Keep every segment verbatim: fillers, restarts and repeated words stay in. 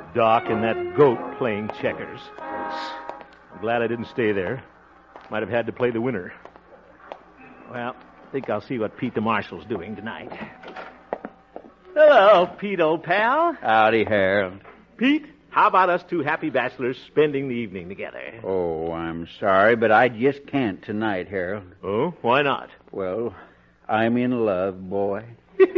Doc and that goat playing checkers. I'm glad I didn't stay there. Might have had to play the winner. Well, I think I'll see what Pete the Marshal's doing tonight. Hello, Pete, old pal. Howdy, Harold. Pete, how about us two happy bachelors spending the evening together? Oh, I'm sorry, but I just can't tonight, Harold. Oh, why not? Well, I'm in love, boy. Pete,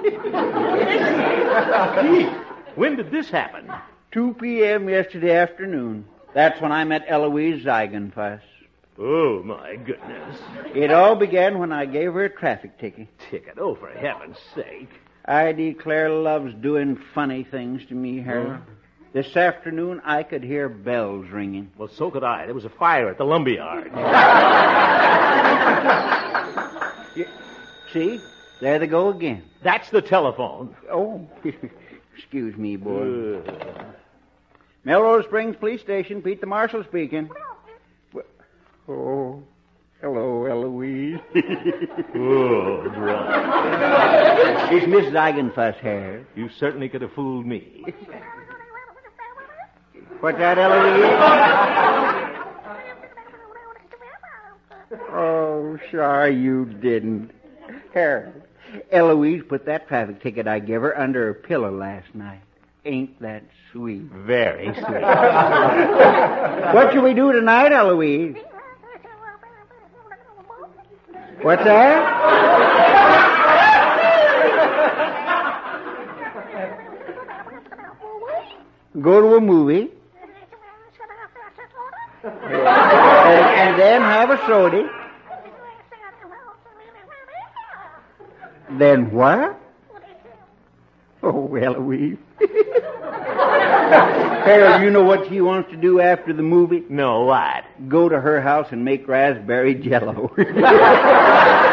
when did this happen? two p.m. yesterday afternoon. That's when I met Eloise Ziegenfuss. Oh, my goodness. It all began when I gave her a traffic ticket. Ticket? Oh, for heaven's sake. I declare love's doing funny things to me, Harold. Hmm? This afternoon, I could hear bells ringing. Well, so could I. There was a fire at the lumberyard. You, see? There they go again. That's the telephone. Oh, excuse me, boy. Uh, Melrose Springs Police Station, Pete the Marshal speaking. Oh, hello, Eloise. oh, right. It's Miss Ziegenfuss here. You certainly could have fooled me. What's that, Eloise? Oh, sorry you didn't. Harold, Eloise put that traffic ticket I gave her under her pillow last night. Ain't that sweet? Very sweet. What shall we do tonight, Eloise? What's that? Go to a movie. and, and then have a soda. Then what? Oh, Eloise. Harold, you know what she wants to do after the movie? No, what? Go to her house and make raspberry jello. Isn't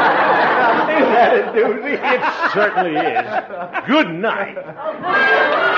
that a doozy? It certainly is. Good night.